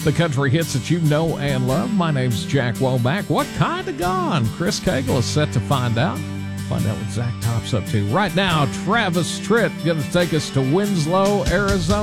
The country hits that you know and love. My name's Jack Womack. What kind of gone? Chris Cagle is set to find out. Find out what Zach Top's up to. Right now, Travis Tritt going to take us to Winslow, Arizona.